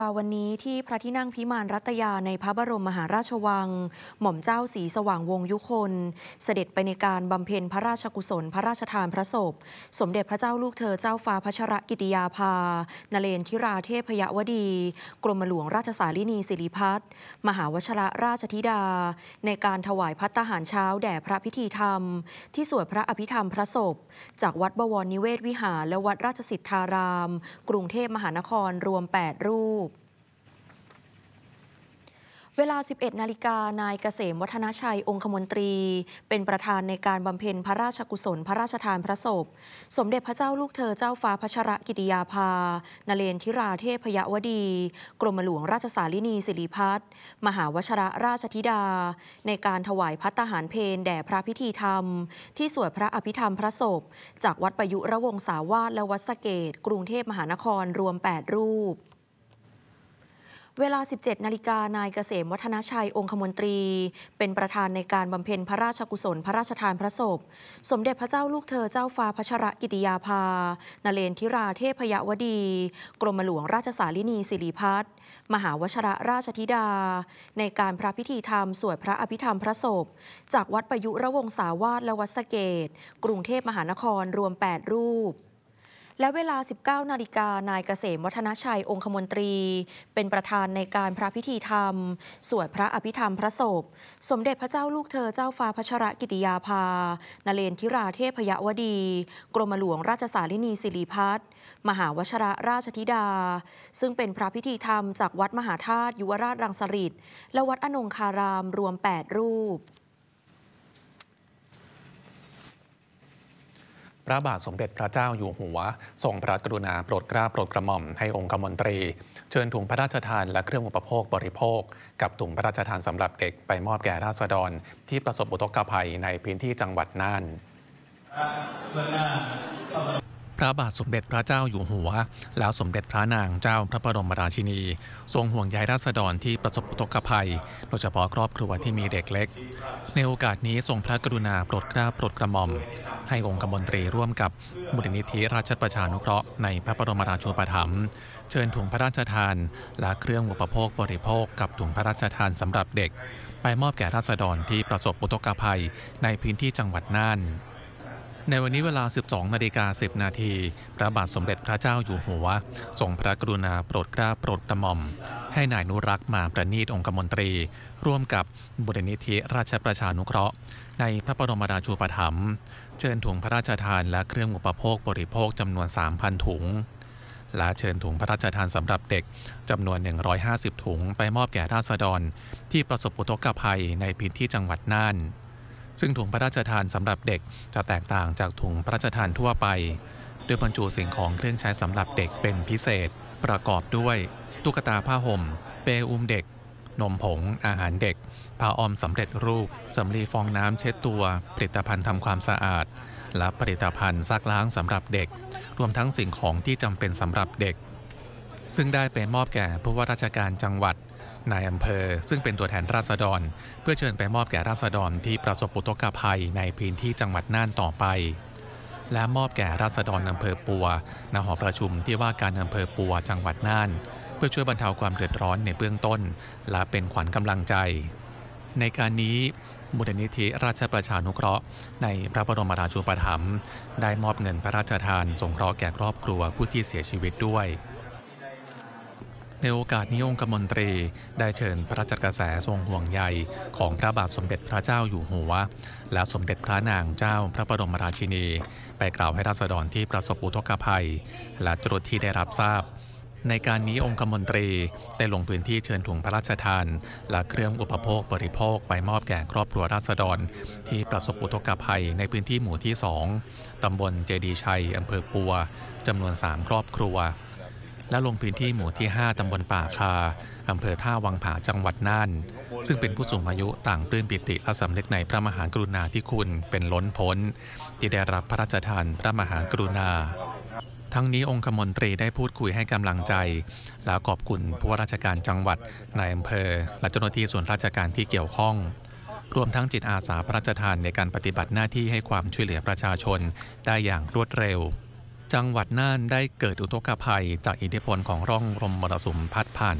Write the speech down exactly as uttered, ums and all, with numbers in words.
วันนี้ที่พระที่นั่งพิมานรัตยาในพระบรมมหาราชวังหม่อมเจ้าศรีสว่างวงศ์ยุคนเสด็จไปในการบำเพ็ญพระราชกุศลพระราชทานพระศพสมเด็จพระเจ้าลูกเธอเจ้าฟ้าพัชรกิติยาภานเรนทิราเทพยวดีกรมหลวงราชสารินีสิริพัฒน์มหาวชรราชธิดาในการถวายภัตตาหารเช้าแด่พระพิธีธรรมที่สวดพระอภิธรรมพระศพจากวัดบวรนิเวศวิหารและวัดราชสิทธารามกรุงเทพมหานครรวมแปดรูปเวลา สิบเอ็ดนาฬิกา นายเกษมวัฒนชัยองคมนตรีเป็นประธานในการบำเพ็ญพระราชกุศลพระราชทานพระศพสมเด็จพระเจ้าลูกเธอเจ้าฟ้าพัชรกิติยาภานเรนทิราเทพยวดีกรมหลวงราชสารินีสิริพัฒน์มหาวชรราชธิดาในการถวายภัตตาหารเพลแด่พระพิธีธรรมที่สวดพระอภิธรรมพระศพจากวัดประยุรวงศาวาสและวัดสะเกษกรุงเทพมหานครรวมแปดรูปเวลา สิบเจ็ดนาฬิกา นายเกษมวัฒนชัยองคมนตรีเป็นประธานในการบำเพ็ญพระราชกุศลพระราชทานพระศพสมเด็จพระเจ้าลูกเธอเจ้าฟ้าพัชรกิติยาภานเรนทิราเทพยวดีกรมหลวงราชสารินีสิริพัฒน์มหาวชรราชธิดาในการพระพิธีธรรมสวดพระอภิธรรมพระศพจากวัดประยุรวงศาวาสและวัดสะเกษกรุงเทพมหานครรวมแปดรูปและเวลา สิบเก้านาฬิกา นายเกษมวัฒนชัยองคมนตรีเป็นประธานในการพระพิธีธรรมสวดพระอภิธรรมพระศพสมเด็จพระเจ้าลูกเธอเจ้าฟ้าพัชรกิติยาภานเรนทิราเทพยวดีกรมหลวงราชสารินีสิริพัฒน์มหาวชรราชธิดาซึ่งเป็นพระพิธีธรรมจากวัดมหาธาตุยุวราชรังสฤษฎ์และวัดอนงคารามรวมแปดรูปพระบาทสมเด็จพระเจ้าอยู่หัวทรงพระกรุณาโปรดเกล้าโปรดกระหม่อมให้องคมนตรีเชิญถุงพระราชทานและเครื่องอุปโภคบริโภคกับถุงพระราชทานสำหรับเด็กไปมอบแก่ราษฎรที่ประสบอุทกภัยในพื้นที่จังหวัดน่านพระบาทสมเด็จพระเจ้าอยู่หัวแล้วสมเด็จพระนางเจ้าพระบรมราชินีทรงห่วงใยราษฎรที่ประสบอุทกภัยโดยเฉพาะครอบครัวที่มีเด็กเล็กในโอกาสนี้ทรงพระกรุณาโปรดเกล้าโปรดกระหม่อมให้องคมนตรีร่วมกับมูลนิธิราชประชานุเคราะห์ในพระบรมราชูปถัมภ์เชิญถุงพระราชทานและเครื่องอุปโภคบริโภคกับถุงพระราชทานสำหรับเด็กไปมอบแก่ราษฎรที่ประสบอุทกภัยในพื้นที่จังหวัดน่านในวันนี้เวลา สิบสองนาฬิกาสิบนาทีพระบาทสมเด็จพระเจ้าอยู่หัวทรงพระกรุณาโปรดเกล้าโปรดกระหม่อมให้นายนุรักษ์มาประณีตองคมนตรีร่วมกับมูลนิธิราชประชานุเคราะห์ในพระบรมราชูปถัมภ์เชิญถุงพระราชทานและเครื่องอุปโภคบริโภคจำนวน สามพัน ถุงและเชิญถุงพระราชทานสำหรับเด็กจำนวน หนึ่งร้อยห้าสิบ ถุงไปมอบแก่ราษฎรที่ประสบอุทกภัยในพื้นที่จังหวัดน่านซึ่งถุงพระราชทานสำหรับเด็กจะแตกต่างจากถุงพระราชทานทั่วไปโดยบรรจุสิ่งของเครื่องใช้สำหรับเด็กเป็นพิเศษประกอบด้วยตุ๊กตาผ้าห่มเปลอุ้มเด็กนมผงอาหารเด็กผ้าอ้อมสำเร็จรูปสำลีฟองน้ำเช็ดตัวผลิตภัณฑ์ทำความสะอาดและผลิตภัณฑ์ซักล้างสำหรับเด็กรวมทั้งสิ่งของที่จำเป็นสำหรับเด็กซึ่งได้ไปมอบแก่ผู้ว่าราชการจังหวัดนายอำเภอซึ่งเป็นตัวแทนราษฎรเพื่อเชิญไปมอบแก่ราษฎรที่ประสบอุทกภัยในพื้นที่จังหวัดน่านต่อไปและมอบแก่ราษฎรอำเภอปัวณหอประชุมที่ว่าการอำเภอปัวจังหวัดน่านเพื่อช่วยบรรเทาความเดือดร้อนในเบื้องต้นและเป็นขวัญกำลังใจในการนี้มูลนิธิราชประชานุเคราะห์ในพระบรมราชูปถัมภ์ได้มอบเงินพระราชทานสงเคราะห์แก่ครอบครัวผู้ที่เสียชีวิตด้วยในโอกาสนี้องคมนตรีได้เชิญพระราชกระแสทรงห่วงใยของพระบาทสมเด็จพระเจ้าอยู่หัวและสมเด็จพระนางเจ้าพระบรมราชินีไปกล่าวให้ราษฎรที่ประสบอุทกภัยและตรวจที่ได้รับทราบในการนี้องคมนตรีได้ลงพื้นที่เชิญถุงพระราชทานและเครื่องอุปโภคบริโภคไปมอบแก่ครอบครัวราษฎรที่ประสบอุทกภัยในพื้นที่หมู่ที่สองตำบลเจดีย์ชัยอำเภอปัวจำนวนสามครอบครัวและลงพื้นที่หมู่ที่ห้าตำบลป่าคาอำเภอท่าวังผาจังหวัดน่านซึ่งเป็นผู้สูงอายุต่างปลื้มปิติและสำนึกในพระมหากรุณาธิคุณเป็นล้นพ้นที่ได้รับพระราชทานพระมหากรุณาทั้งนี้องคมนตรีได้พูดคุยให้กำลังใจและขอบคุณผู้ว่าราชการจังหวัดนายอำเภอและเจ้าหน้าที่ส่วนราชการที่เกี่ยวข้องรวมทั้งจิตอาสาพระราชทานในการปฏิบัติหน้าที่ให้ความช่วยเหลือประชาชนได้อย่างรวดเร็วจังหวัดน่านได้เกิดอุทกภัยจากอิทธิพลของร่องลมมรสุมพัดผ่าน